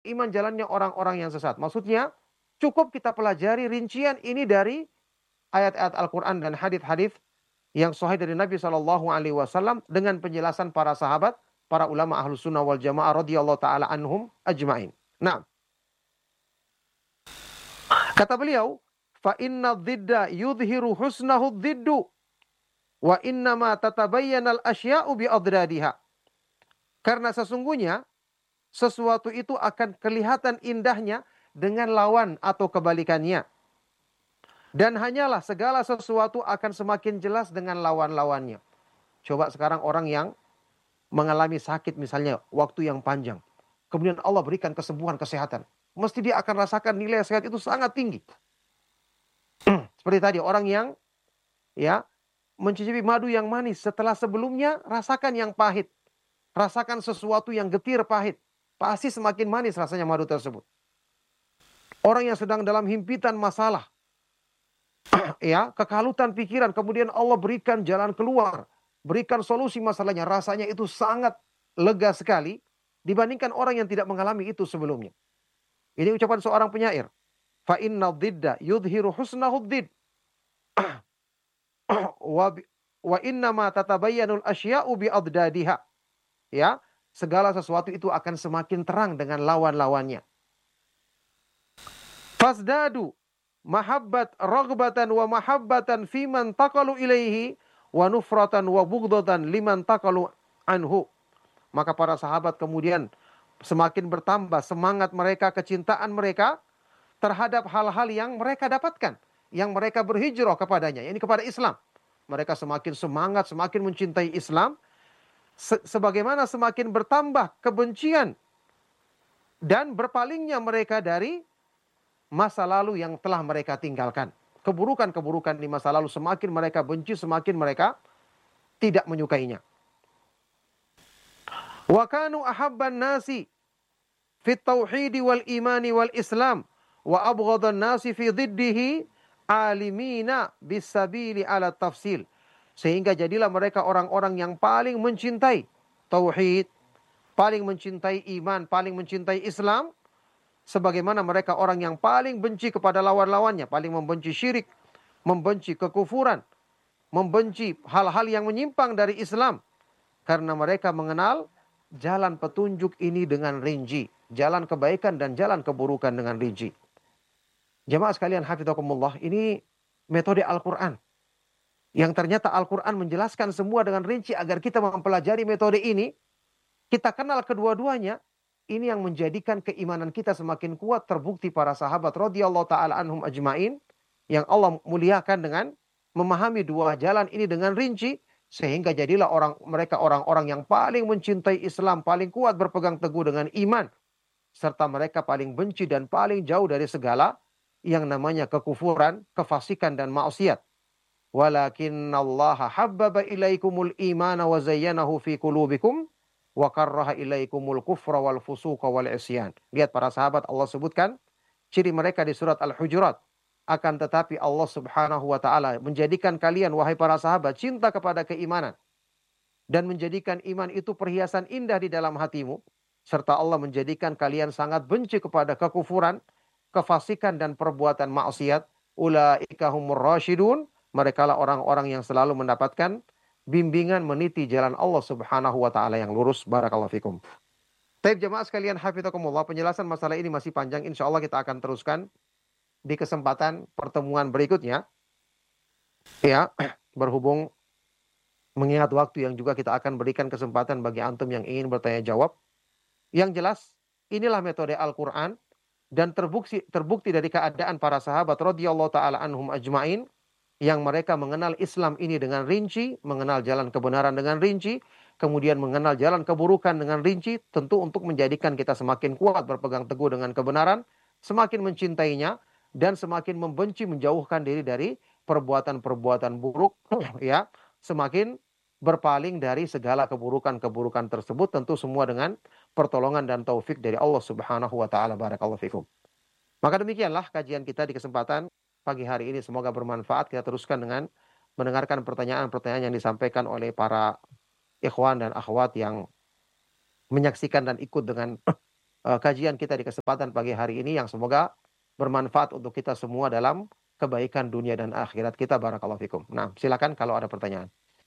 iman jalannya orang-orang yang sesat. Maksudnya, cukup kita pelajari rincian ini dari ayat-ayat Al-Quran dan hadis-hadis yang sahih dari Nabi SAW dengan penjelasan para sahabat, para ulama ahlus sunnah wal jamaah radhiyallahu ta'ala anhum ajma'in. Nah, kata beliau, fa inna dhidda yudhiru husnahu dhiddu wa innama tatabayyanal asya'u bi'adradihha. Karena sesungguhnya sesuatu itu akan kelihatan indahnya dengan lawan atau kebalikannya. Dan hanyalah segala sesuatu akan semakin jelas dengan lawan-lawannya. Coba sekarang orang yang mengalami sakit misalnya waktu yang panjang. Kemudian Allah berikan kesembuhan, kesehatan. Mesti dia akan rasakan nilai sehat itu sangat tinggi. Seperti tadi orang yang ya mencicipi madu yang manis setelah sebelumnya rasakan yang pahit. Rasakan sesuatu yang getir pahit. Pasti semakin manis rasanya madu tersebut. Orang yang sedang dalam himpitan masalah, ya, kekalutan pikiran, kemudian Allah berikan jalan keluar, berikan solusi masalahnya, rasanya itu sangat lega sekali dibandingkan orang yang tidak mengalami itu sebelumnya. Ini ucapan seorang penyair. Fa inna dhidda yudhiru husnahu dhid wa inna ma tatabayyanul asya'u bi'adadiha. Ya, segala sesuatu itu akan semakin terang dengan lawan-lawannya. Fasdadu mahabbat raghbatan wa mahabbatan fiman taqalu ilaihi wa nufratan wa bughdatan liman taqalu anhu. Maka para sahabat kemudian semakin bertambah semangat mereka, kecintaan mereka terhadap hal-hal yang mereka dapatkan, yang mereka berhijrah kepadanya, yakni kepada Islam. Mereka semakin semangat, semakin mencintai Islam, sebagaimana semakin bertambah kebencian dan berpalingnya mereka dari masa lalu yang telah mereka tinggalkan. Keburukan-keburukan di masa lalu semakin mereka benci, semakin mereka tidak menyukainya. Wa kanu ahabban nasi fit tauhid wal imani wal islam wa abghadan nasi fi dhiddihi alimina bisabili ala tafsil. Sehingga jadilah mereka orang-orang yang paling mencintai tauhid, paling mencintai iman, paling mencintai Islam, sebagaimana mereka orang yang paling benci kepada lawan-lawannya, paling membenci syirik, membenci kekufuran, membenci hal-hal yang menyimpang dari Islam. Karena mereka mengenal jalan petunjuk ini dengan rinci, jalan kebaikan dan jalan keburukan dengan rinci. Jemaah sekalian hafizakumullah, ini metode Al-Quran. Yang ternyata Al-Quran menjelaskan semua dengan rinci agar kita mempelajari metode ini, kita kenal kedua-duanya. Ini yang menjadikan keimanan kita semakin kuat, terbukti para sahabat radhiyallahu ta'ala anhum ajma'in, yang Allah muliakan dengan memahami dua jalan ini dengan rinci, sehingga jadilah mereka orang-orang yang paling mencintai Islam, paling kuat berpegang teguh dengan iman, serta mereka paling benci dan paling jauh dari segala yang namanya kekufuran, kefasikan dan maksiat. Walakinallaha habbaba ilaikumul imana wa zayyanahu fi qulubikum wa karraha ilaikumul kufra wal fusuqa wal isyan. Lihat para sahabat, Allah sebutkan ciri mereka di surat Al-Hujurat. Akan tetapi Allah Subhanahu wa taala menjadikan kalian wahai para sahabat cinta kepada keimanan dan menjadikan iman itu perhiasan indah di dalam hatimu, serta Allah menjadikan kalian sangat benci kepada kekufuran, kefasikan dan perbuatan maksiat. Ulaika humur rasyidun, merekalah orang-orang yang selalu mendapatkan bimbingan meniti jalan Allah Subhanahu wa taala yang lurus. Barakallahu fikum. Baik jemaah sekalian hafizakumullah, penjelasan masalah ini masih panjang, insyaallah kita akan teruskan di kesempatan pertemuan berikutnya. Ya, berhubung mengingat waktu yang juga kita akan berikan kesempatan bagi antum yang ingin bertanya jawab. Yang jelas, inilah metode Al-Qur'an dan terbukti dari keadaan para sahabat radhiyallahu taala anhum ajmain, yang mereka mengenal Islam ini dengan rinci, mengenal jalan kebenaran dengan rinci, kemudian mengenal jalan keburukan dengan rinci, tentu untuk menjadikan kita semakin kuat berpegang teguh dengan kebenaran, semakin mencintainya, dan semakin membenci, menjauhkan diri dari perbuatan-perbuatan buruk, ya, semakin berpaling dari segala keburukan-keburukan tersebut, tentu semua dengan pertolongan dan taufik dari Allah Subhanahu wa taala. Barakallahu fikum. Maka demikianlah kajian kita di kesempatan pagi hari ini, semoga bermanfaat. Kita teruskan dengan mendengarkan pertanyaan-pertanyaan yang disampaikan oleh para ikhwan dan akhwat yang menyaksikan dan ikut dengan kajian kita di kesempatan pagi hari ini yang semoga bermanfaat untuk kita semua dalam kebaikan dunia dan akhirat kita. Barakallahu fikum. Nah, silakan kalau ada pertanyaan.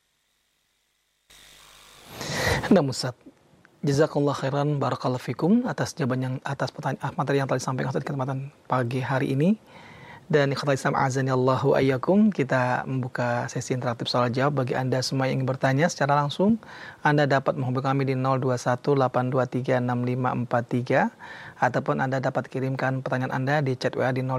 Nah, Ustaz, jazakallah khairan barakallahu fikum atas materi yang telah disampaikan Ustaz di kesempatan pagi hari ini. Dan ikhwatal Islam azani Allahu ayyakum, kita membuka sesi interaktif soal jawab bagi Anda semua yang ingin bertanya secara langsung. Anda dapat menghubungi kami di 0218236543 ataupun Anda dapat kirimkan pertanyaan Anda di chat WA di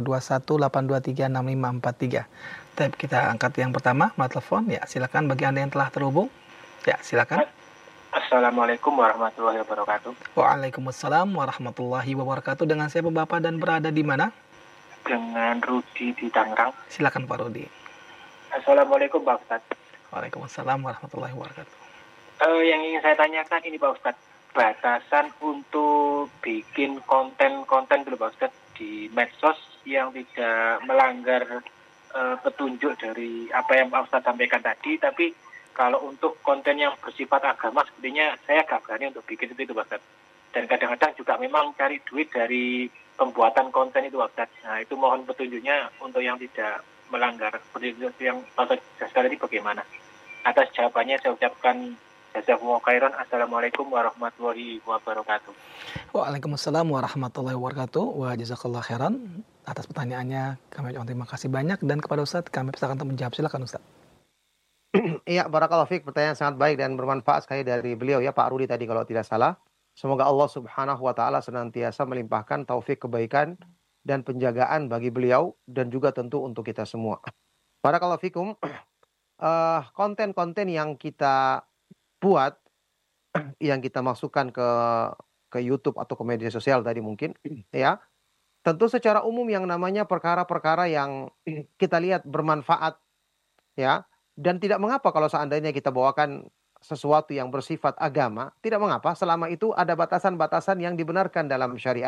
0218236543. Tapi kita angkat yang pertama melalui telepon. Ya, silakan bagi Anda yang telah terhubung. Ya, silakan. Assalamualaikum warahmatullahi wabarakatuh. Waalaikumsalam warahmatullahi wabarakatuh. Dengan siapa Bapak dan berada di mana? Dengan Rudi di Tangerang. Silakan Pak Rudi. Assalamualaikum Pak Ustadz. Waalaikumsalam warahmatullahi wabarakatuh. Yang ingin saya tanyakan ini Pak Ustadz, batasan untuk bikin konten dulu Pak Ustadz di medsos yang tidak melanggar petunjuk dari apa yang Pak Ustadz sampaikan tadi, tapi kalau untuk konten yang bersifat agama sepertinya saya agak berani untuk bikin itu Pak Ustadz. Dan kadang-kadang juga memang cari duit dari pembuatan konten itu Pak Ustadz. Nah, itu mohon petunjuknya untuk yang tidak melanggar seperti itu yang Pak Ustadz tadi bagaimana? Atas jawabannya saya ucapkan jazakumullah khairan. Assalamualaikum warahmatullahi wabarakatuh. Waalaikumsalam warahmatullahi wabarakatuh. Wa jazakallah khairan. Atas pertanyaannya kami ucapkan terima kasih banyak, dan kepada Ustadz kami persilakan untuk menjawab. Silakan Ustadz. Iya, barakallahu fiik, pertanyaan sangat baik dan bermanfaat sekali dari beliau ya, Pak Rudi tadi kalau tidak salah. Semoga Allah Subhanahu wa taala senantiasa melimpahkan taufik kebaikan dan penjagaan bagi beliau dan juga tentu untuk kita semua. Barakallahu fikum. Konten-konten yang kita buat, yang kita masukkan ke YouTube atau ke media sosial tadi mungkin ya. Tentu secara umum yang namanya perkara-perkara yang kita lihat bermanfaat ya, dan tidak mengapa kalau seandainya kita bawakan sesuatu yang bersifat agama, tidak mengapa selama itu ada batasan-batasan yang dibenarkan dalam syariat.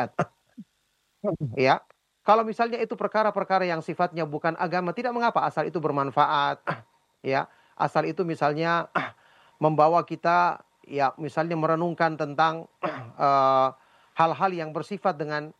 Ya, kalau misalnya itu perkara-perkara yang sifatnya bukan agama, tidak mengapa asal itu bermanfaat. Ya, asal itu misalnya membawa kita ya misalnya merenungkan tentang hal-hal yang bersifat dengan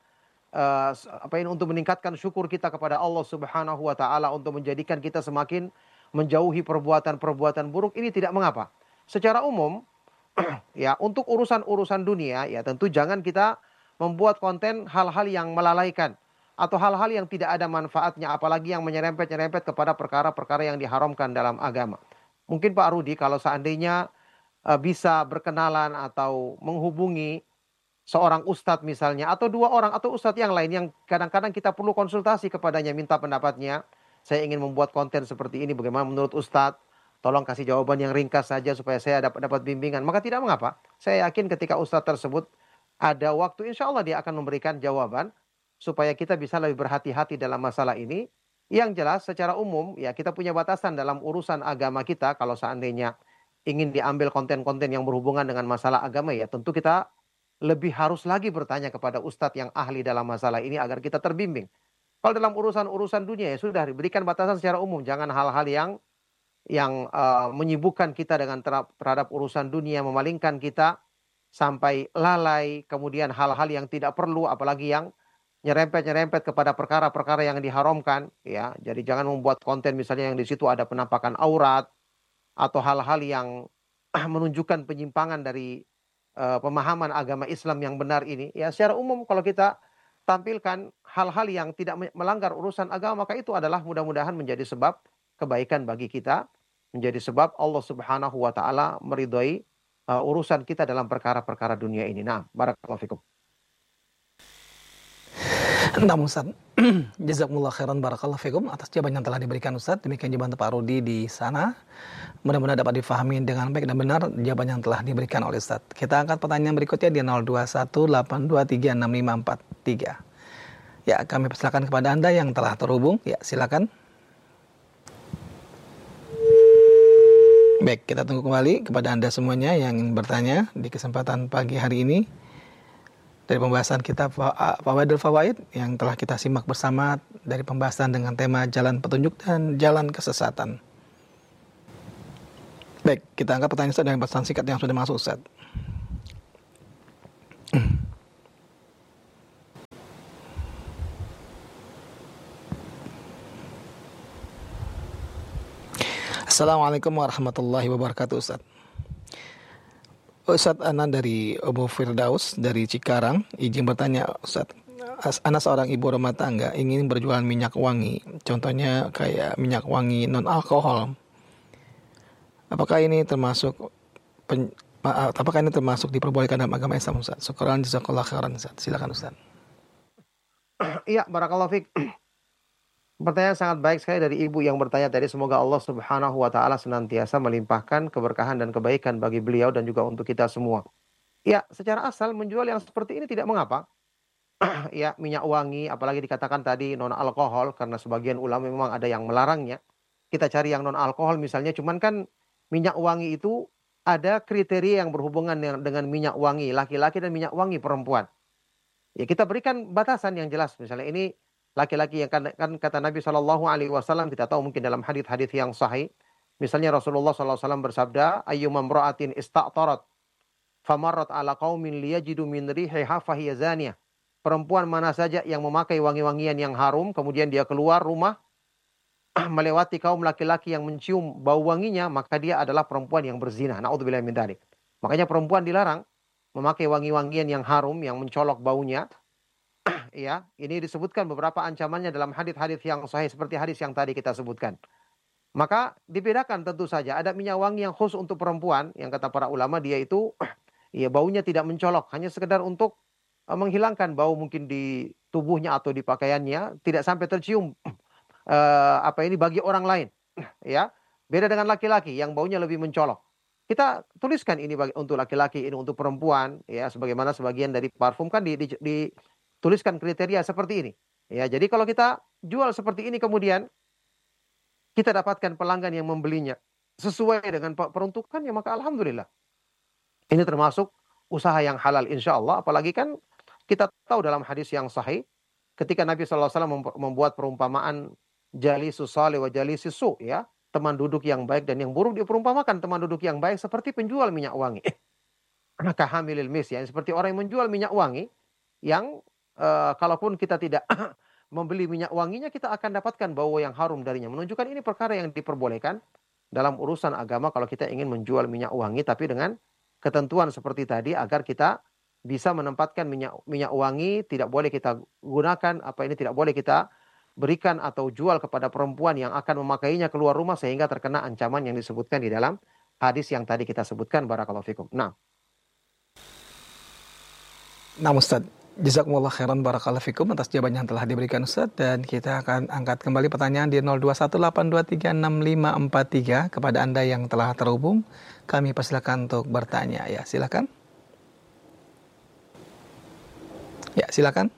untuk meningkatkan syukur kita kepada Allah Subhanahu wa taala, untuk menjadikan kita semakin menjauhi perbuatan-perbuatan buruk, ini tidak mengapa. Secara umum ya, untuk urusan-urusan dunia ya tentu jangan kita membuat konten hal-hal yang melalaikan atau hal-hal yang tidak ada manfaatnya, apalagi yang menyerempet-nyerempet kepada perkara-perkara yang diharamkan dalam agama. Mungkin Pak Rudi kalau seandainya bisa berkenalan atau menghubungi seorang ustadz misalnya, atau dua orang atau ustadz yang lain yang kadang-kadang kita perlu konsultasi kepadanya, minta pendapatnya. Saya ingin membuat konten seperti ini, bagaimana menurut ustadz? Tolong kasih jawaban yang ringkas saja supaya saya dapat bimbingan. Maka tidak mengapa. Saya yakin ketika ustadz tersebut ada waktu, insya Allah dia akan memberikan jawaban supaya kita bisa lebih berhati-hati dalam masalah ini. Yang jelas secara umum ya kita punya batasan dalam urusan agama kita. Kalau seandainya ingin diambil konten-konten yang berhubungan dengan masalah agama, ya tentu kita lebih harus lagi bertanya kepada ustadz yang ahli dalam masalah ini agar kita terbimbing. Kalau dalam urusan-urusan dunia ya sudah diberikan batasan secara umum. Jangan hal-hal yang menyibukkan kita dengan terhadap urusan dunia, memalingkan kita sampai lalai, kemudian hal-hal yang tidak perlu, apalagi yang nyerempet-nyerempet kepada perkara-perkara yang diharamkan ya. Jadi jangan membuat konten misalnya yang di situ ada penampakan aurat atau hal-hal yang menunjukkan penyimpangan dari pemahaman agama Islam yang benar ini. Ya secara umum kalau kita tampilkan hal-hal yang tidak melanggar urusan agama, maka itu adalah mudah-mudahan menjadi sebab kebaikan bagi kita, menjadi sebab Allah Subhanahu wa taala meridhai urusan kita dalam perkara-perkara dunia ini. Nah, barakallahu fikum. Nah, Ustaz, jazakumullah khairan barakallahu fikum atas jawaban yang telah diberikan Ustaz. Demikian jawaban Pak Rudi di sana. Mudah-mudahan dapat difahami dengan baik dan benar jawaban yang telah diberikan oleh Ustaz. Kita angkat pertanyaan berikutnya di 0218236543. Ya, kami persilakan kepada Anda yang telah terhubung. Ya, silakan. Baik, kita tunggu kembali kepada Anda semuanya yang ingin bertanya di kesempatan pagi hari ini dari pembahasan kita Fawaidul Fawaid yang telah kita simak bersama dari pembahasan dengan tema jalan petunjuk dan jalan kesesatan. Baik, kita angkat pertanyaan Ustaz dengan pesan singkat yang sudah masuk Ustaz. Assalamualaikum warahmatullahi wabarakatuh, Ustaz. Ustaz, Ana dari Abu Firdaus dari Cikarang, izin bertanya, Ustaz. Ana seorang ibu rumah tangga ingin berjualan minyak wangi, contohnya kayak minyak wangi non alkohol. Apakah ini termasuk diperbolehkan dalam agama Islam, Ustaz? Syukran jazakallahu khairan, Ustaz. Silakan, Ustaz. Iya, barakallahu fiik. Pertanyaan sangat baik sekali dari ibu yang bertanya tadi. Semoga Allah Subhanahu wa taala senantiasa melimpahkan keberkahan dan kebaikan bagi beliau dan juga untuk kita semua. Ya, secara asal menjual yang seperti ini tidak mengapa. Ya, minyak wangi apalagi dikatakan tadi non alkohol karena sebagian ulama memang ada yang melarangnya. Kita cari yang non alkohol misalnya, cuman kan minyak wangi itu ada kriteria yang berhubungan dengan minyak wangi laki-laki dan minyak wangi perempuan. Ya, kita berikan batasan yang jelas. Misalnya ini laki-laki yang kan kata Nabi Shallallahu Alaihi Wasallam, kita tahu mungkin dalam hadis-hadis yang sahih. Misalnya Rasulullah Sallallahu Alaihi Wasallam bersabda, ayyumam ra'atin ista'tarat famarrat ala qaumin liyajidu min rihiha fahiya zaniyah. Perempuan mana saja yang memakai wangi-wangian yang harum, kemudian dia keluar rumah melewati kaum laki-laki yang mencium bau wanginya, maka dia adalah perempuan yang berzina. Na'udzubillahi min dzalik. Makanya perempuan dilarang memakai wangi-wangian yang harum, yang mencolok baunya. Ya, ini disebutkan beberapa ancamannya dalam hadis-hadis yang sahih seperti hadis yang tadi kita sebutkan. Maka dibedakan tentu saja. Ada minyak wangi yang khusus untuk perempuan, yang kata para ulama dia itu ya baunya tidak mencolok, hanya sekedar untuk menghilangkan bau mungkin di tubuhnya atau di pakaiannya, tidak sampai tercium bagi orang lain. Ya, beda dengan laki-laki yang baunya lebih mencolok. Kita tuliskan ini untuk laki-laki, ini untuk perempuan, ya, sebagaimana sebagian dari parfum kan dituliskan kriteria seperti ini. Ya, jadi kalau kita jual seperti ini kemudian kita dapatkan pelanggan yang membelinya sesuai dengan peruntukannya, maka alhamdulillah. Ini termasuk usaha yang halal insya Allah. Apalagi kan kita tahu dalam hadis yang sahih ketika Nabi SAW membuat perumpamaan jalisus salih wa jalisus su, ya, teman duduk yang baik dan yang buruk, diperumpamakan teman duduk yang baik seperti penjual minyak wangi. Maka hamilil mis, ya, seperti orang yang menjual minyak wangi yang kalaupun kita tidak membeli minyak wanginya, kita akan dapatkan bau yang harum darinya. Menunjukkan ini perkara yang diperbolehkan dalam urusan agama kalau kita ingin menjual minyak wangi, tapi dengan ketentuan seperti tadi agar kita bisa menempatkan minyak wangi tidak boleh kita gunakan, tidak boleh kita berikan atau jual kepada perempuan yang akan memakainya keluar rumah sehingga terkena ancaman yang disebutkan di dalam hadis yang tadi kita sebutkan. Barakallahu fikum. Nah, Ustaz, jazakumullah khairan barakallahu fikum atas jawaban yang telah diberikan, Ustaz, dan kita akan angkat kembali pertanyaan di 0218236543 kepada Anda yang telah terhubung. Kami persilakan untuk bertanya, ya, silakan. Ya, silakan.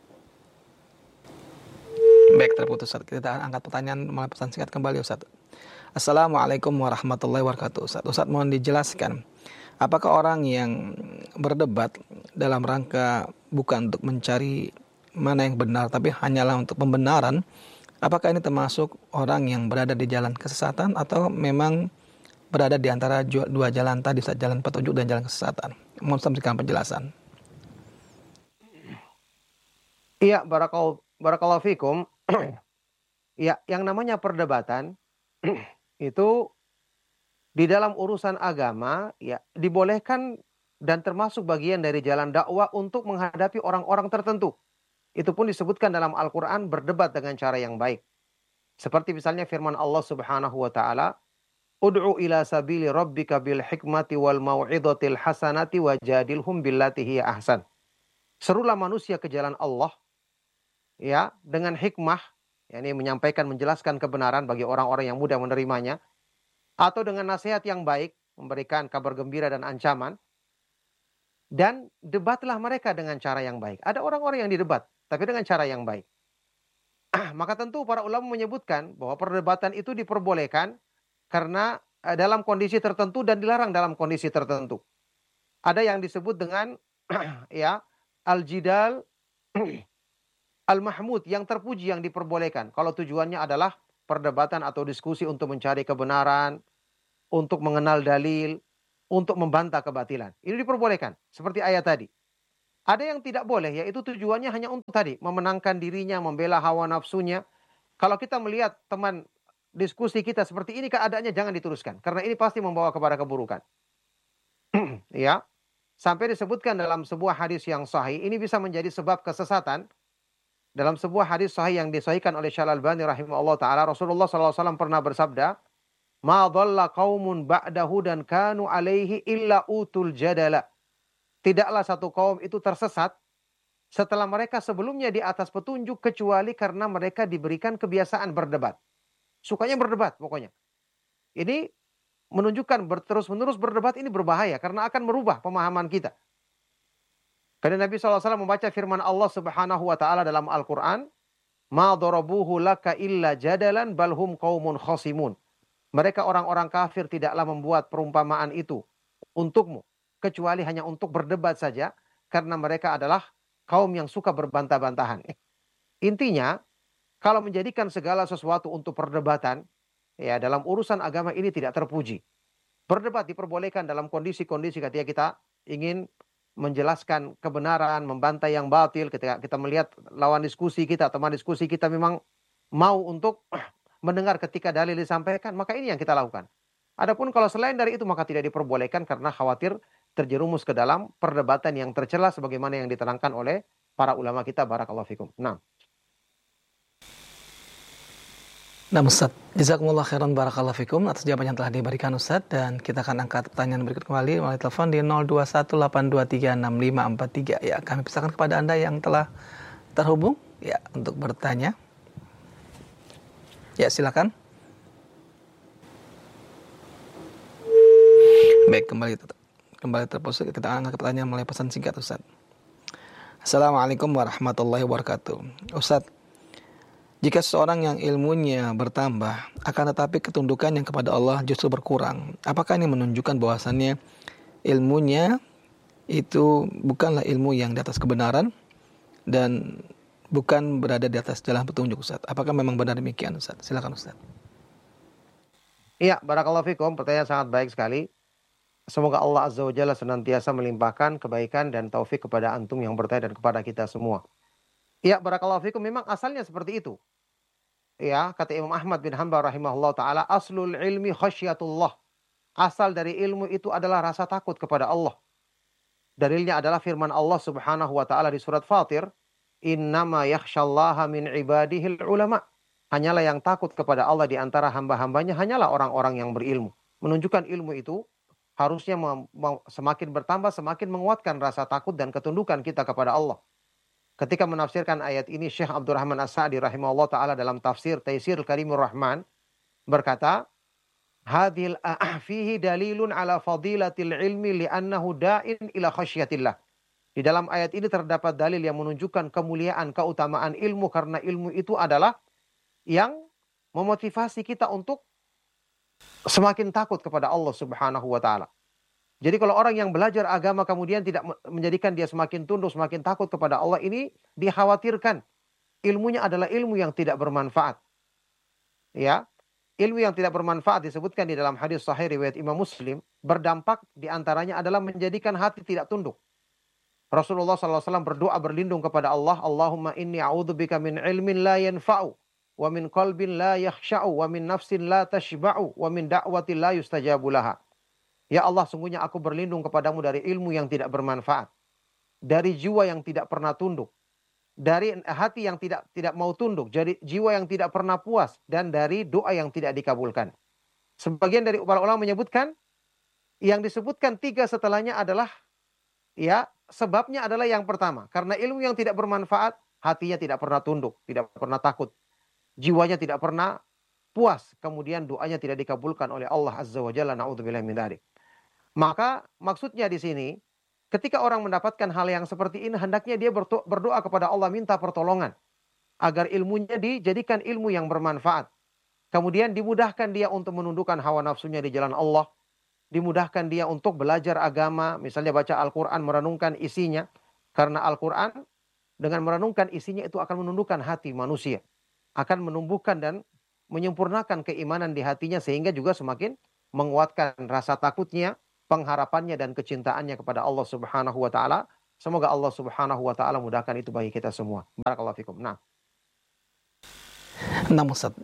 Baik, terputus, Ustaz. Kita angkat pertanyaan melalui pesan singkat kembali, Ustaz. Assalamualaikum warahmatullahi wabarakatuh, Ustaz. Ustaz, mohon dijelaskan, apakah orang yang berdebat dalam rangka bukan untuk mencari mana yang benar, tapi hanyalah untuk pembenaran, apakah ini termasuk orang yang berada di jalan kesesatan atau memang berada di antara dua jalan tadi, jalan petunjuk dan jalan kesesatan? Mohon Ustaz berikan penjelasan. Iya, barakallahu fikum. Ya, yang namanya perdebatan itu di dalam urusan agama ya dibolehkan dan termasuk bagian dari jalan dakwah untuk menghadapi orang-orang tertentu. Itu pun disebutkan dalam Al-Qur'an, berdebat dengan cara yang baik. Seperti misalnya firman Allah Subhanahu wa taala, "Ud'u ila sabili rabbika bil hikmati wal mau'izatil hasanati wajadilhum billati hiya ahsan." Serulah manusia ke jalan Allah, ya, dengan hikmah, yakni menyampaikan, menjelaskan kebenaran bagi orang-orang yang mudah menerimanya, atau dengan nasihat yang baik, memberikan kabar gembira dan ancaman, dan debatlah mereka dengan cara yang baik. Ada orang-orang yang didebat, tapi dengan cara yang baik. Maka tentu para ulama menyebutkan bahwa perdebatan itu diperbolehkan karena dalam kondisi tertentu dan dilarang dalam kondisi tertentu. Ada yang disebut dengan ya al-jidal al-mahmud, yang terpuji, yang diperbolehkan. Kalau tujuannya adalah perdebatan atau diskusi untuk mencari kebenaran, untuk mengenal dalil, untuk membantah kebatilan. Ini diperbolehkan. Seperti ayat tadi. Ada yang tidak boleh, yaitu tujuannya hanya untuk tadi, memenangkan dirinya, membela hawa nafsunya. Kalau kita melihat teman diskusi kita seperti ini keadaannya jangan diteruskan. Karena ini pasti membawa kepada keburukan. Ya. Sampai disebutkan dalam sebuah hadis yang sahih, ini bisa menjadi sebab kesesatan. Dalam sebuah hadis sahih yang disahihkan oleh Syekh Al-Albani rahimahullah ta'ala, Rasulullah SAW pernah bersabda, "Ma dhalla qaumun ba'dahu dan kanu alaihi illa utul jadala." Tidaklah satu kaum itu tersesat setelah mereka sebelumnya di atas petunjuk kecuali karena mereka diberikan kebiasaan berdebat. Sukanya berdebat pokoknya. Ini menunjukkan terus-menerus berdebat ini berbahaya karena akan merubah pemahaman kita. Karena Nabi SAW membaca firman Allah Subhanahu wa taala dalam Al-Qur'an, "Ma darabuhu laka illa jadalan bal hum qaumun khasimun." Mereka orang-orang kafir tidaklah membuat perumpamaan itu untukmu kecuali hanya untuk berdebat saja karena mereka adalah kaum yang suka berbantah-bantahan. Intinya, kalau menjadikan segala sesuatu untuk perdebatan, ya dalam urusan agama ini tidak terpuji. Berdebat diperbolehkan dalam kondisi-kondisi ketika kita ingin menjelaskan kebenaran, membantai yang batil, ketika kita melihat lawan diskusi kita, teman diskusi kita memang mau untuk mendengar ketika dalil disampaikan, maka ini yang kita lakukan. Adapun kalau selain dari itu maka tidak diperbolehkan karena khawatir terjerumus ke dalam perdebatan yang tercela sebagaimana yang diterangkan oleh para ulama kita, barakallahu fikum. Nah Ustaz, jazakumullah khairan barakallahu fikum atas jawaban yang telah diberikan Ustaz, dan kita akan angkat pertanyaan berikut kembali melalui telepon di 0218236543. Ya, kami persilakan kepada Anda yang telah terhubung ya untuk bertanya. Ya, silakan. Baik, kembali terputus, kita angkat pertanyaan melalui pesan singkat Ustaz. Assalamualaikum warahmatullahi wabarakatuh. Ustaz, jika seseorang yang ilmunya bertambah, akan tetapi ketundukannya kepada Allah justru berkurang, apakah ini menunjukkan bahwasannya ilmunya itu bukanlah ilmu yang di atas kebenaran dan bukan berada di atas jalan petunjuk, Ustaz? Apakah memang benar demikian, Ustaz? Silakan, Ustaz. Iya, barakallahu fikum. Pertanyaan sangat baik sekali. Semoga Allah Azza wa Jalla senantiasa melimpahkan kebaikan dan taufik kepada antum yang bertanya dan kepada kita semua. Ya, barakallahu fikum, memang asalnya seperti itu. Ya, kata Imam Ahmad bin Hanbal rahimahullah ta'ala, aslul ilmi khasyatullah. Asal dari ilmu itu adalah rasa takut kepada Allah. Dalilnya adalah firman Allah subhanahu wa ta'ala di surat Fatir, innama yakhsyallaha min ibadihil ulama. Hanyalah yang takut kepada Allah di antara hamba-hambanya, hanyalah orang-orang yang berilmu. Menunjukkan ilmu itu harusnya semakin bertambah, semakin menguatkan rasa takut dan ketundukan kita kepada Allah. Ketika menafsirkan ayat ini, Syekh Abdurrahman As-Sa'di rahimahullah ta'ala dalam tafsir Taisir Karimur Rahman berkata, hadhil fihi dalilun ala fadilatil ilmi li'annahu da'in ila khasyatillah. Di dalam ayat ini terdapat dalil yang menunjukkan kemuliaan, keutamaan ilmu, karena ilmu itu adalah yang memotivasi kita untuk semakin takut kepada Allah subhanahu wa ta'ala. Jadi kalau orang yang belajar agama kemudian tidak menjadikan dia semakin tunduk, semakin takut kepada Allah, ini dikhawatirkan ilmunya adalah ilmu yang tidak bermanfaat. Ya, ilmu yang tidak bermanfaat disebutkan di dalam hadis sahih riwayat Imam Muslim, berdampak diantaranya adalah menjadikan hati tidak tunduk. Rasulullah SAW berdoa berlindung kepada Allah, Allahumma inni a'udzubika min ilmin la yanfa'u, wa min qalbin la yakhsha'u, wa min nafsin la tashba'u, wa min da'watin la yustajabu laha. Ya Allah, sungguhnya aku berlindung kepadamu dari ilmu yang tidak bermanfaat, dari jiwa yang tidak pernah tunduk, dari hati yang tidak mau tunduk, dari jiwa yang tidak pernah puas, dan dari doa yang tidak dikabulkan. Sebagian dari para ulama menyebutkan, yang disebutkan 3 setelahnya adalah, ya, sebabnya adalah yang pertama, karena ilmu yang tidak bermanfaat, hatinya tidak pernah tunduk, tidak pernah takut, jiwanya tidak pernah puas, kemudian doanya tidak dikabulkan oleh Allah Azza wa Jalla, na'udzubillahi min dzalik. Maka maksudnya di sini, ketika orang mendapatkan hal yang seperti ini, hendaknya dia berdoa kepada Allah, minta pertolongan agar ilmunya dijadikan ilmu yang bermanfaat. Kemudian dimudahkan dia untuk menundukkan hawa nafsunya di jalan Allah, dimudahkan dia untuk belajar agama, misalnya baca Al-Quran, merenungkan isinya. Karena Al-Quran dengan merenungkan isinya itu akan menundukkan hati manusia, akan menumbuhkan dan menyempurnakan keimanan di hatinya, sehingga juga semakin menguatkan rasa takutnya, pengharapannya dan kecintaannya kepada Allah Subhanahu wa taala. Semoga Allah Subhanahu wa taala mudahkan itu bagi kita semua. Barakallahu fikum. Nah, Ustaz,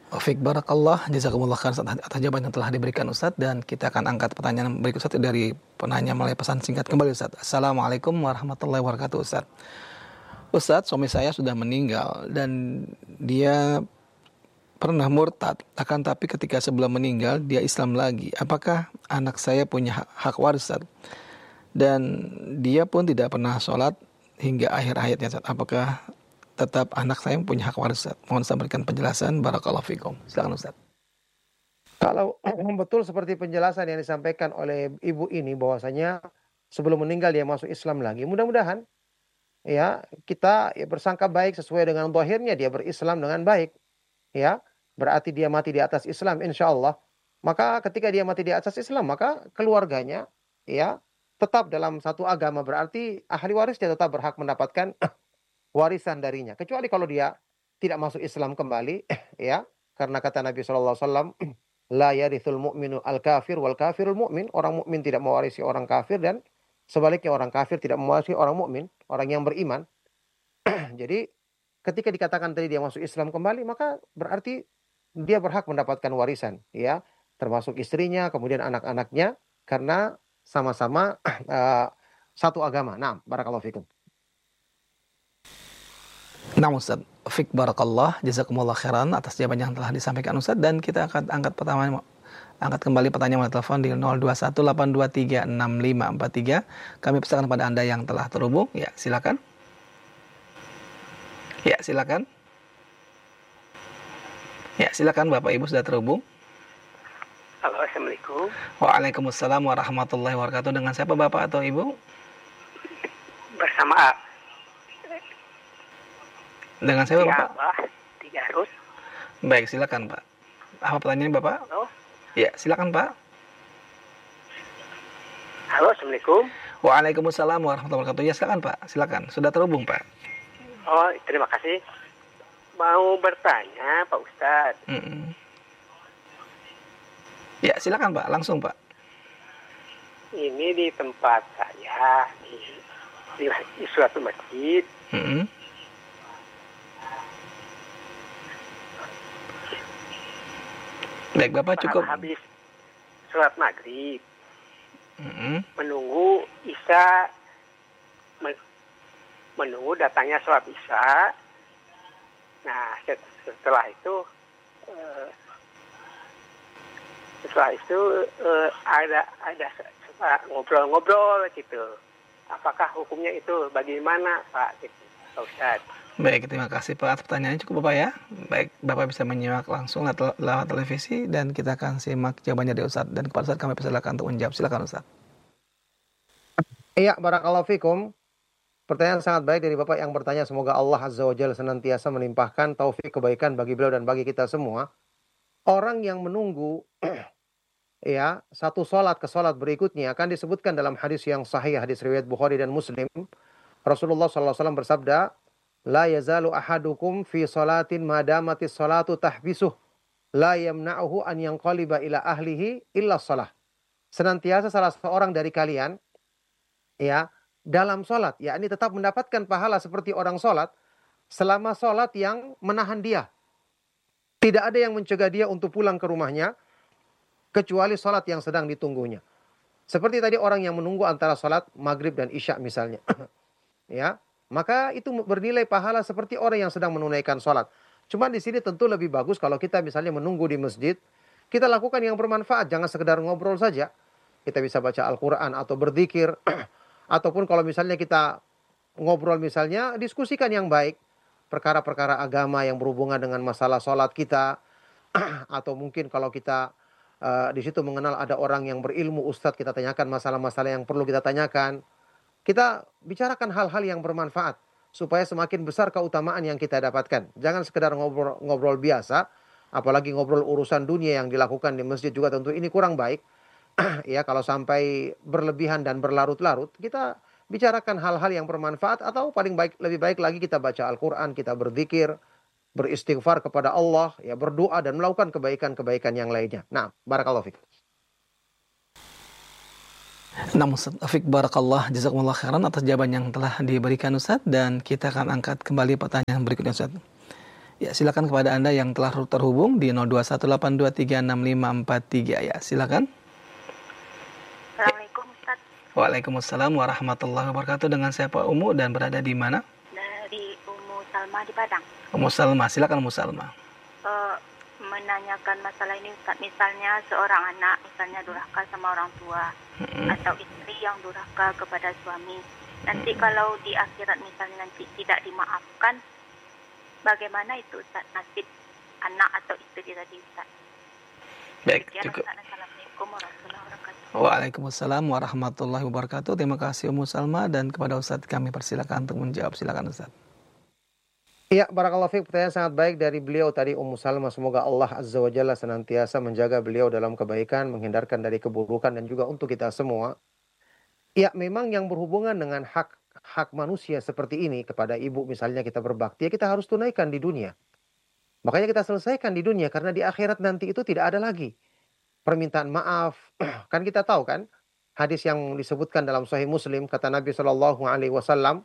Fik barakallah, jazakumullah khairan atas jawaban yang telah diberikan Ustaz, dan kita akan angkat pertanyaan berikut Ustaz dari penanya melalui pesan singkat kembali Ustaz. Assalamualaikum warahmatullahi wabarakatuh Ustaz. Ustaz, suami saya sudah meninggal dan dia pernah murtad, akan tapi ketika sebelum meninggal dia Islam lagi. Apakah anak saya punya hak waris Ustaz? Dan dia pun tidak pernah sholat hingga akhir hayatnya Ustaz. Apakah tetap anak saya punya hak waris Ustaz? Mohon saya berikan penjelasan. Barakallahu fikum. Silakan Ustaz. Kalau betul seperti penjelasan yang disampaikan oleh ibu ini bahwasanya sebelum meninggal dia masuk Islam lagi, mudah-mudahan ya kita bersangka baik sesuai dengan zahirnya dia berislam dengan baik, ya berarti dia mati di atas Islam insya Allah. Maka ketika dia mati di atas Islam, maka keluarganya ya tetap dalam satu agama, berarti ahli warisnya tetap berhak mendapatkan warisan darinya, kecuali kalau dia tidak masuk Islam kembali ya, karena kata Nabi SAW, la yarithul mu'minu al-kafir wal kafirul mu'min, orang mukmin tidak mewarisi orang kafir dan sebaliknya orang kafir tidak mewarisi orang mukmin, orang yang beriman. Jadi ketika dikatakan tadi dia masuk Islam kembali, maka berarti dia berhak mendapatkan warisan ya, termasuk istrinya, kemudian anak-anaknya, karena sama-sama satu agama. Nah, barakallahu fikum. Nah Ustaz, Fik barakallah, jazakumullah khairan atas jawaban yang telah disampaikan Ustaz, dan kita akan angkat kembali pertanyaan melalui telepon di 0218236543. Kami persilakan kepada Anda yang telah terhubung. Ya, silakan. Ya, silakan. Ya, silakan Bapak Ibu sudah terhubung. Halo, Assalamualaikum. Waalaikumsalam warahmatullahi wabarakatuh. Dengan siapa Bapak atau Ibu? Bersama A. Dengan siapa Bapak? Abah, di Garut. Baik, silakan Pak. Apa pertanyaannya Bapak? Halo. Ya, silakan Pak. Halo, Assalamualaikum. Waalaikumsalam warahmatullahi wabarakatuh. Ya, silakan Pak. Silakan. Sudah terhubung Pak. Oh, terima kasih. Mau bertanya Pak Ustadz. Ya, silakan Pak. Langsung Pak. Ini di tempat saya di suatu masjid. Baik, Bapak cukup. Habis sholat maghrib, menunggu isya, menunggu datangnya sholat isya. Nah, setelah itu ada ngobrol-ngobrol gitu. Apakah hukumnya itu bagaimana Pak? Gitu, Pak Ustadz. Baik, terima kasih Pak atas pertanyaannya. Cukup Bapak ya. Baik, Bapak bisa menyimak langsung lewat televisi dan kita akan simak jawabannya dari Ustadz. Dan kepada Ustadz kami persilakan untuk menjawab. Silakan Ustadz. Iya, barakallahu fikum. Pertanyaan sangat baik dari Bapak yang bertanya. Semoga Allah Azza wa Jalla senantiasa melimpahkan taufik kebaikan bagi beliau dan bagi kita semua. Orang yang menunggu ya satu sholat ke sholat berikutnya akan disebutkan dalam hadis yang sahih, hadis riwayat Bukhari dan Muslim. Rasulullah SAW bersabda, la yazalu ahadukum fi salatin madamatis salatu tahbisuh la yamna'uhu an yanqaliba ila ahlihi illa shalah. Senantiasa salah seorang dari kalian ya dalam salat, yakni tetap mendapatkan pahala seperti orang salat selama salat yang menahan dia. Tidak ada yang mencegah dia untuk pulang ke rumahnya kecuali salat yang sedang ditunggunya. Seperti tadi orang yang menunggu antara salat maghrib dan isya misalnya. Ya, maka itu bernilai pahala seperti orang yang sedang menunaikan sholat. Cuma di sini tentu lebih bagus kalau kita misalnya menunggu di masjid, kita lakukan yang bermanfaat, jangan sekedar ngobrol saja. Kita bisa baca Al-Quran atau berzikir, ataupun kalau misalnya kita ngobrol misalnya, diskusikan yang baik, perkara-perkara agama yang berhubungan dengan masalah sholat kita, atau mungkin kalau kita di situ mengenal ada orang yang berilmu, ustadz, kita tanyakan masalah-masalah yang perlu kita tanyakan. Kita bicarakan hal-hal yang bermanfaat supaya semakin besar keutamaan yang kita dapatkan. Jangan sekedar ngobrol biasa, apalagi ngobrol urusan dunia yang dilakukan di masjid juga tentu ini kurang baik. Ya, kalau sampai berlebihan dan berlarut-larut, kita bicarakan hal-hal yang bermanfaat, atau paling baik, lebih baik lagi kita baca Al-Quran, kita berzikir, beristighfar kepada Allah, ya berdoa dan melakukan kebaikan-kebaikan yang lainnya. Nah, barakallahu fiik. Namun Fik barakallah, jazakumullah khairan atas jawaban yang telah diberikan Ustaz, dan kita akan angkat kembali pertanyaan berikutnya Ustaz. Ya, silakan kepada Anda yang telah terhubung di 0218236543 ya. Silakan. Assalamualaikum Ustaz. Waalaikumsalam warahmatullahi wabarakatuh. Dengan siapa Umu dan berada di mana? Dari Ummu Salma di Padang. Ummu Salma, silakan Ummu Salma. Menanyakan masalah ini Ustaz, misalnya seorang anak misalnya durhaka sama orang tua atau istri yang durhaka kepada suami. Nanti kalau di akhirat misalnya nanti tidak dimaafkan, bagaimana itu Ustaz nasib anak atau istri tadi Ustaz? Baik, Sekian, cukup. Ustaz. Assalamualaikum warahmatullahi wabarakatuh. Waalaikumsalam warahmatullahi wabarakatuh. Terima kasih Ummu Salma, dan kepada Ustaz kami persilakan untuk menjawab. Silakan Ustaz. Iya, barakallahu fiik. Pertanyaan sangat baik dari beliau tadi Ummu Salma. Semoga Allah Azza wa Jalla senantiasa menjaga beliau dalam kebaikan, menghindarkan dari keburukan, dan juga untuk kita semua. Ya, memang yang berhubungan dengan hak manusia seperti ini kepada ibu misalnya kita berbakti, ya kita harus tunaikan di dunia. Makanya kita selesaikan di dunia, karena di akhirat nanti itu tidak ada lagi permintaan maaf. Kan kita tahu kan hadis yang disebutkan dalam Sahih Muslim, kata Nabi SAW,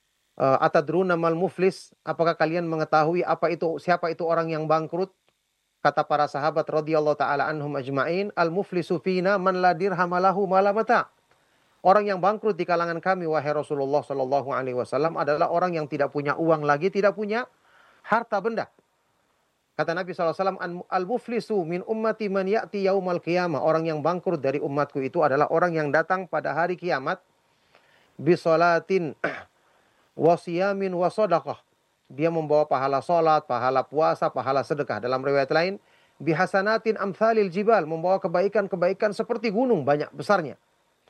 atadruna mal muflis, apakah kalian mengetahui siapa itu orang yang bangkrut? Kata para sahabat radhiyallahu taala anhum ajmain, al muflisu fina man la dirham lahu wala mata. Orang yang bangkrut di kalangan kami wahai Rasulullah sallallahu alaihi wasallam adalah orang yang tidak punya uang lagi, tidak punya harta benda. Kata Nabi SAW, al-muflisu min ummati man ya'ti yaumal qiyamah. Orang yang bangkrut dari umatku itu adalah orang yang datang pada hari kiamat bisolatin wasiyamin wasodaqah. Dia membawa pahala salat, pahala puasa, pahala sedekah. Dalam riwayat lain, bihasanatin amthalil jibal, membawa kebaikan-kebaikan seperti gunung banyak besarnya.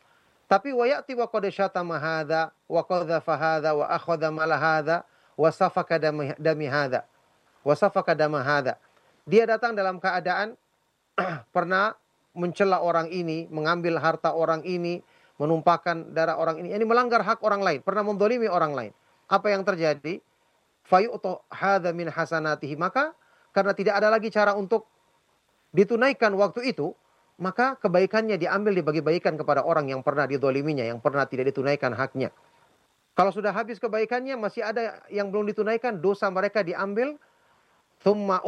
Tapi wa ya'ti wa qad syatama hadza wa qadhafa hadza wa akhadha mala hadza wa safaka dami hadza wa safaka dama hadza. Dia datang dalam keadaan pernah mencela orang ini, mengambil harta orang ini, menumpahkan darah orang ini, ini melanggar hak orang lain, pernah mendolimi orang lain. Apa yang terjadi? Fayu'tu hadza min hasanatihi, maka karena tidak ada lagi cara untuk ditunaikan waktu itu, maka kebaikannya diambil dibagi-bagikan kepada orang yang pernah didoliminya, yang pernah tidak ditunaikan haknya. Kalau sudah habis kebaikannya, masih ada yang belum ditunaikan, dosa mereka diambil, thumma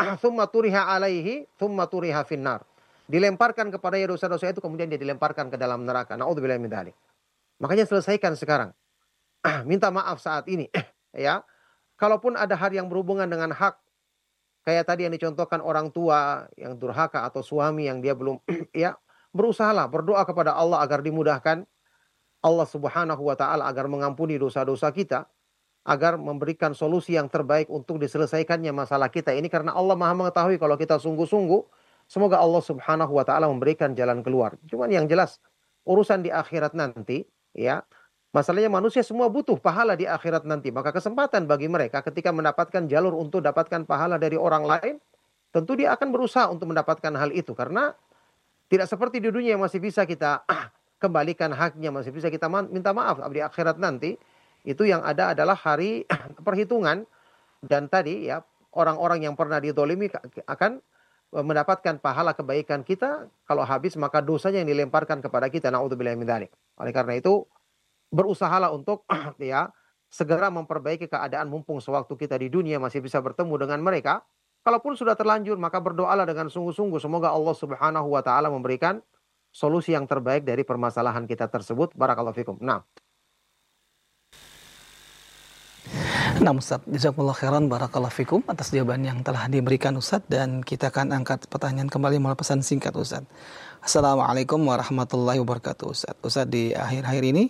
turiha alaihi, thumma turiha finnar. Dilemparkan kepadanya dosa-dosa itu, kemudian dia dilemparkan ke dalam neraka. Na'udzubillahi min dzalik. Makanya selesaikan sekarang. Minta maaf saat ini. Ya. Kalaupun ada hal yang berhubungan dengan hak, kayak tadi yang dicontohkan orang tua yang durhaka atau suami yang dia belum, ya, berusahalah berdoa kepada Allah agar dimudahkan Allah Subhanahu wa taala agar mengampuni dosa-dosa kita, agar memberikan solusi yang terbaik untuk diselesaikannya masalah kita ini, karena Allah Maha mengetahui kalau kita sungguh-sungguh. Semoga Allah Subhanahu wa taala memberikan jalan keluar. Cuman yang jelas urusan di akhirat nanti, ya. Masalahnya manusia semua butuh pahala di akhirat nanti. Maka kesempatan bagi mereka ketika mendapatkan jalur untuk dapatkan pahala dari orang lain, tentu dia akan berusaha untuk mendapatkan hal itu. Karena tidak seperti di dunia yang masih bisa kita kembalikan haknya, masih bisa kita minta maaf. Di akhirat nanti, itu yang ada adalah hari perhitungan. Dan tadi ya, orang-orang yang pernah didolimi akan mendapatkan pahala kebaikan kita. Kalau habis maka dosanya yang dilemparkan kepada kita. Na'udzubillahi min dzalik. Oleh karena itu, berusahalah untuk ya segera memperbaiki keadaan mumpung sewaktu kita di dunia masih bisa bertemu dengan mereka. Kalaupun sudah terlanjur, maka berdoalah dengan sungguh-sungguh. Semoga Allah Subhanahu wa taala memberikan solusi yang terbaik dari permasalahan kita tersebut. Barakallahu fikum. Nah, Ustaz, jazakumullah khairan, barakallahu fikum atas jawaban yang telah diberikan Ustaz, dan kita akan angkat pertanyaan kembali melalui pesan singkat Ustaz. Assalamualaikum warahmatullahi wabarakatuh Ustaz. Ustaz, di akhir-akhir ini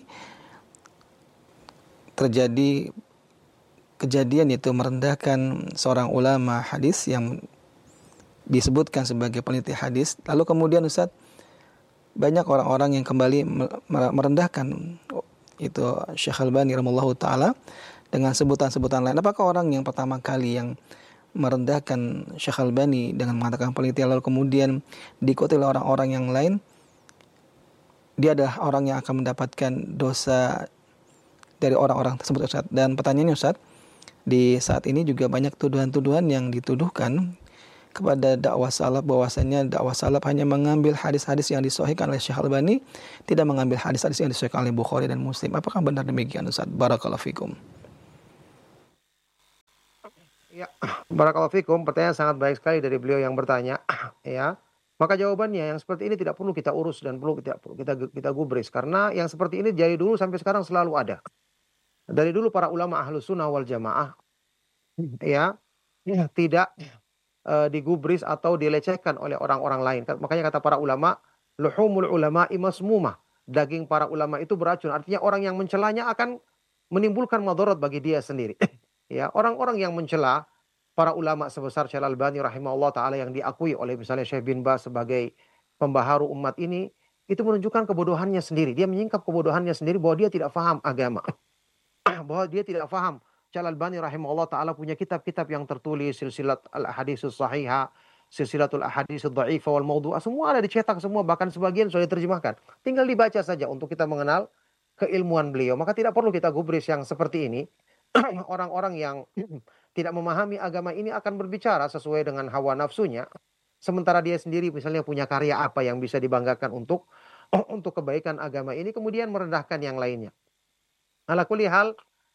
terjadi kejadian yaitu merendahkan seorang ulama hadis yang disebutkan sebagai peneliti hadis. Lalu kemudian Ustaz, banyak orang-orang yang kembali merendahkan itu Syekh Albani rahimahullahu taala dengan sebutan-sebutan lain. Apakah orang yang pertama kali yang merendahkan Syekh Albani dengan mengatakan peneliti, lalu kemudian diikuti oleh orang-orang yang lain, dia adalah orang yang akan mendapatkan dosa dari orang-orang tersebut Ustaz? Dan pertanyaannya Ustaz, di saat ini juga banyak tuduhan-tuduhan yang dituduhkan kepada dakwah salaf, bahwasanya dakwah salaf hanya mengambil hadis-hadis yang disahihkan oleh Syekh Albani, tidak mengambil hadis-hadis yang disahihkan oleh Bukhari dan Muslim. Apakah benar demikian Ustaz? Barakallahu fikum. Ya, barakallahu fikum. Pertanyaan sangat baik sekali dari beliau yang bertanya. Ya, maka jawabannya yang seperti ini tidak perlu kita urus dan tidak perlu kita gubris karena yang seperti ini dari dulu sampai sekarang selalu ada. Dari dulu para ulama ahlus sunnah wal jamaah ya tidak digubris atau dilecehkan oleh orang-orang lain. Makanya kata para ulama, luhumul ulama'i masmumah. Daging para ulama itu beracun. Artinya orang yang mencelanya akan menimbulkan madarat bagi dia sendiri. Ya, orang-orang yang mencela para ulama sebesar Syekh Al-Albani rahimahullah taala yang diakui oleh misalnya Syekh bin Baz sebagai pembaharu umat ini, itu menunjukkan kebodohannya sendiri. Dia menyingkap kebodohannya sendiri bahwa dia tidak faham agama. Bahwa dia tidak faham. Syekh Al-Albani rahimahullah taala punya kitab-kitab yang tertulis, silsilat al-ahaditsus sahihah, silsilatul ahaditsus dhaifah wal maudhu'ah, semua ada dicetak semua, bahkan sebagian sudah diterjemahkan. Tinggal dibaca saja untuk kita mengenal keilmuan beliau. Maka tidak perlu kita gubris yang seperti ini. Orang-orang yang tidak memahami agama ini akan berbicara sesuai dengan hawa nafsunya, sementara dia sendiri misalnya punya karya apa yang bisa dibanggakan untuk kebaikan agama ini, kemudian merendahkan yang lainnya. Ala kulli hal,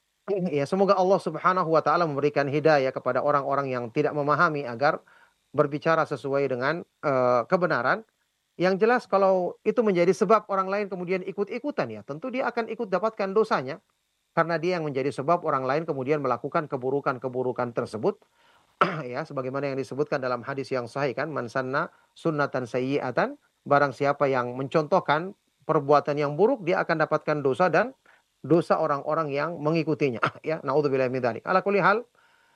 ya, semoga Allah Subhanahu wa taala memberikan hidayah kepada orang-orang yang tidak memahami agar berbicara sesuai dengan kebenaran. Yang jelas kalau itu menjadi sebab orang lain kemudian ikut-ikutan, ya tentu dia akan ikut dapatkan dosanya karena dia yang menjadi sebab orang lain kemudian melakukan keburukan-keburukan tersebut. Ya, sebagaimana yang disebutkan dalam hadis yang sahih kan, man sanna sunnatan sayyi'atan, barang siapa yang mencontohkan perbuatan yang buruk dia akan dapatkan dosa dan dosa orang-orang yang mengikutinya. Ya, naudzubillahi min dzalik. Ala kulli hal,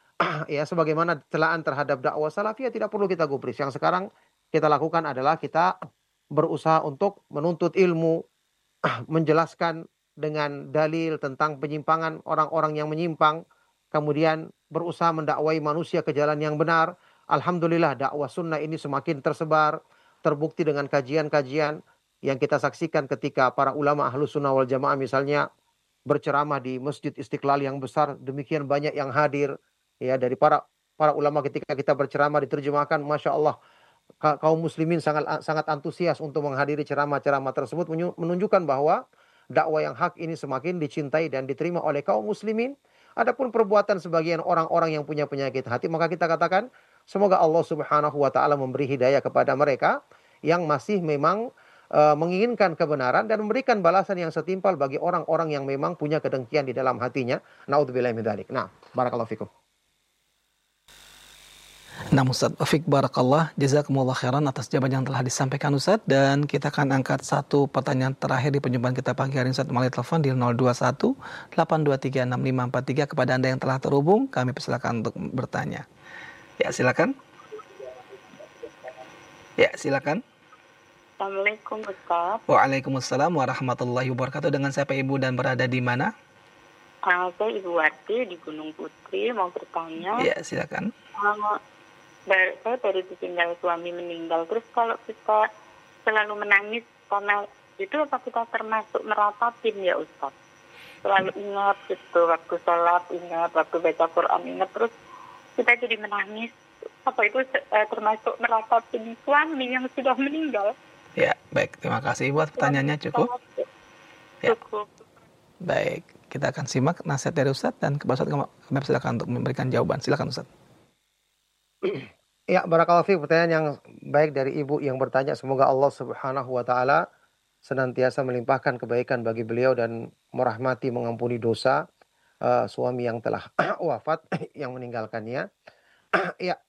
ya sebagaimana celaan terhadap dakwah salafiyah tidak perlu kita gubris. Yang sekarang kita lakukan adalah kita berusaha untuk menuntut ilmu, menjelaskan dengan dalil tentang penyimpangan orang-orang yang menyimpang, kemudian berusaha mendakwai manusia ke jalan yang benar. Alhamdulillah dakwah sunnah ini semakin tersebar, terbukti dengan kajian-kajian yang kita saksikan ketika para ulama ahlus sunnah wal jamaah misalnya berceramah di Masjid Istiqlal yang besar, demikian banyak yang hadir, ya, dari para ulama. Ketika kita berceramah diterjemahkan, masya Allah, kaum muslimin sangat sangat antusias untuk menghadiri ceramah-ceramah tersebut, menunjukkan bahwa dakwah yang hak ini semakin dicintai dan diterima oleh kaum muslimin. Adapun perbuatan sebagian orang-orang yang punya penyakit hati, maka kita katakan semoga Allah Subhanahu wa taala memberi hidayah kepada mereka yang masih memang menginginkan kebenaran dan memberikan balasan yang setimpal bagi orang-orang yang memang punya kedengkian di dalam hatinya. Naudzubillahi min dzalik. Nah, barakallahu fikum. Nah, Ustaz, Wafik Barakallah, jazakumullah khairan atas jawaban yang telah disampaikan Ustaz. Dan kita akan angkat satu pertanyaan terakhir di perjumpaan kita pagi hari ini Ustaz, melalui telepon di 021 823 6543. Kepada Anda yang telah terhubung, kami persilakan untuk bertanya. Ya, silakan. Ya, silakan. Assalamualaikum Ustaz. Waalaikumsalam warahmatullahi wabarakatuh. Dengan siapa Ibu dan berada di mana? Saya Ibu Wati di Gunung Putri, mau bertanya. Ya, silakan. Saya baru ditinggal suami meninggal. Terus kalau kita selalu menangis karena itu, apa kita termasuk meratapi ya Ustaz? Selalu ingat gitu, waktu sholat ingat, waktu baca Quran ingat, terus kita jadi menangis. Apa itu termasuk meratapi suami yang sudah meninggal? Ya, baik. Terima kasih Ibu. Pertanyaannya cukup? Ya. Cukup. Baik, kita akan simak nasihat dari Ustaz dan kepada Ustaz kami silakan untuk memberikan jawaban. Silakan Ustaz. Ya, barakallahu fiik. Pertanyaan yang baik dari Ibu yang bertanya. Semoga Allah Subhanahu wa taala senantiasa melimpahkan kebaikan bagi beliau dan merahmati, mengampuni dosa suami yang telah wafat, yang meninggalkannya. Ya,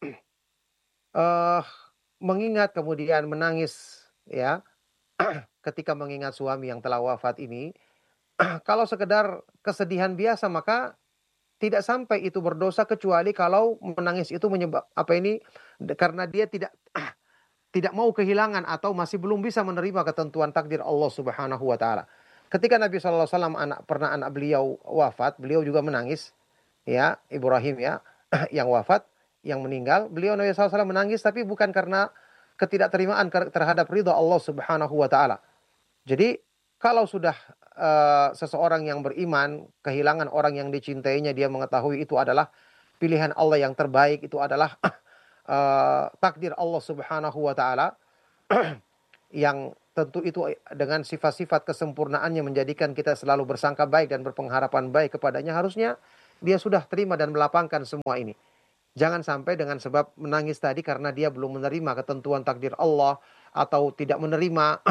mengingat kemudian menangis, ya, ketika mengingat suami yang telah wafat ini, kalau sekedar kesedihan biasa maka tidak sampai itu berdosa, kecuali kalau menangis itu karena dia tidak mau kehilangan atau masih belum bisa menerima ketentuan takdir Allah Subhanahu wa taala. Ketika Nabi sallallahu alaihi wasallam anak beliau wafat, beliau juga menangis, ya, Ibrahim, ya, yang wafat, yang meninggal, Nabi sallallahu alaihi wasallam menangis, tapi bukan karena ketidakterimaan terhadap ridha Allah Subhanahu wa taala. Jadi kalau sudah seseorang yang beriman kehilangan orang yang dicintainya, dia mengetahui itu adalah pilihan Allah yang terbaik, itu adalah takdir Allah Subhanahu wa taala yang tentu itu dengan sifat-sifat kesempurnaannya menjadikan kita selalu bersangka baik dan berpengharapan baik kepadanya, harusnya dia sudah terima dan melapangkan semua ini. Jangan sampai dengan sebab menangis tadi karena dia belum menerima ketentuan takdir Allah atau tidak menerima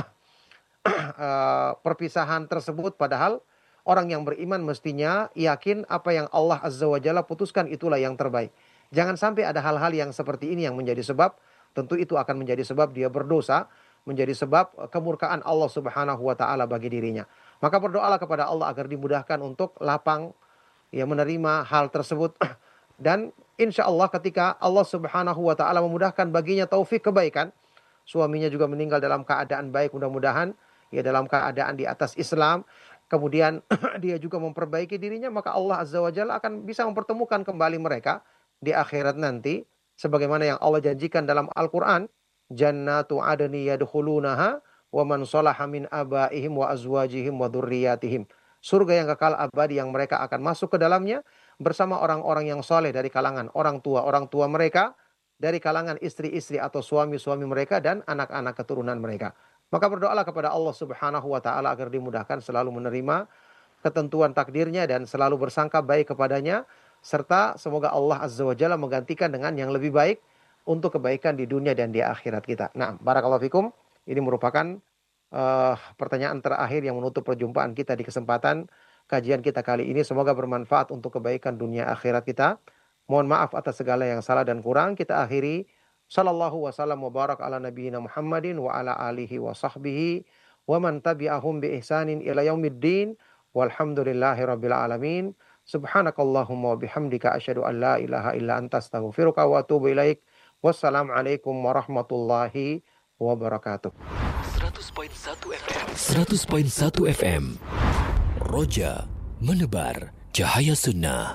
perpisahan tersebut, padahal orang yang beriman mestinya yakin apa yang Allah Azza wa Jalla putuskan itulah yang terbaik. Jangan sampai ada hal-hal yang seperti ini yang menjadi sebab, tentu itu akan menjadi sebab dia berdosa, menjadi sebab kemurkaan Allah Subhanahu wa taala bagi dirinya. Maka berdoalah kepada Allah agar dimudahkan untuk lapang ya menerima hal tersebut. Dan insya Allah ketika Allah Subhanahu wa taala memudahkan baginya taufik kebaikan, suaminya juga meninggal dalam keadaan baik mudah-mudahan, ya dalam keadaan di atas Islam, kemudian dia juga memperbaiki dirinya, maka Allah Azza wa Jalla akan bisa mempertemukan kembali mereka di akhirat nanti sebagaimana yang Allah janjikan dalam Al-Qur'an, jannatu adni yadkhulunaha wa man salaha min abaihim wa azwajihim wa dzurriyyatihim. Surga yang kekal abadi yang mereka akan masuk ke dalamnya bersama orang-orang yang soleh dari kalangan orang tua mereka, dari kalangan istri-istri atau suami-suami mereka dan anak-anak keturunan mereka. Maka berdoalah kepada Allah Subhanahu wa taala agar dimudahkan selalu menerima ketentuan takdirnya dan selalu bersangka baik kepadanya, serta semoga Allah Azza wa Jalla menggantikan dengan yang lebih baik untuk kebaikan di dunia dan di akhirat kita. Nah, barakallahu fikum. Ini merupakan pertanyaan terakhir yang menutup perjumpaan kita di kesempatan kajian kita kali ini. Semoga bermanfaat untuk kebaikan dunia akhirat kita. Mohon maaf atas segala yang salah dan kurang. Kita akhiri. Sallallahu wasallam wa barak ala nabiyina Muhammadin wa ala alihi wa sahbihi wa man tabi'ahum bi ihsanin ila yaumiddin. Walhamdulillahi rabbil alamin. Subhanakallahumma wa bihamdika asyhadu an la ilaha illa anta astaghfiruka wa atubu ilaik. Wassalamualaikum warahmatullahi wabarakatuh. 100.1 FM. 100.1 FM. Roja menebar cahaya sunnah.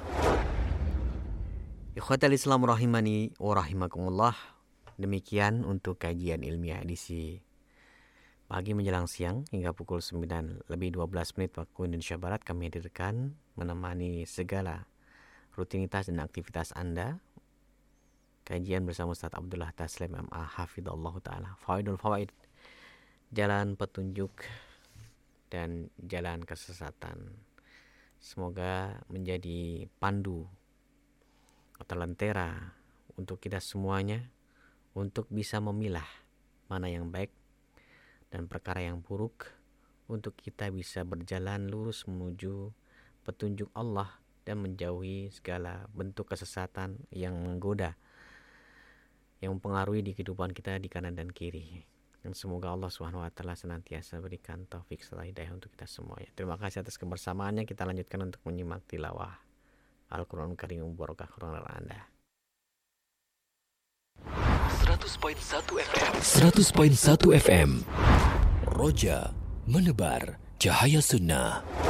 Ikhwatal Islam rahimani wa rahimakumullah. Demikian untuk kajian ilmiah edisi pagi menjelang siang hingga pukul 9 lebih 12 menit waktu Indonesia Barat kami hadirkan menemani segala rutinitas dan aktivitas Anda. Kajian bersama Ustaz Abdullah Taslim MA Hafidhullah Ta'ala. Fawaidul Fawaid, jalan petunjuk dan jalan kesesatan. Semoga menjadi pandu atau lentera untuk kita semuanya untuk bisa memilah mana yang baik dan perkara yang buruk, untuk kita bisa berjalan lurus menuju petunjuk Allah dan menjauhi segala bentuk kesesatan yang menggoda, yang mempengaruhi di kehidupan kita di kanan dan kiri. Dan semoga Allah SWT senantiasa berikan taufik serta hidayah untuk kita semuanya. Terima kasih atas kebersamaannya. Kita lanjutkan untuk menyimak tilawah Al-Quran Karim Mubarakah Quran Anda. 100.1 FM. 100.1 FM. Roja menebar cahaya sunnah.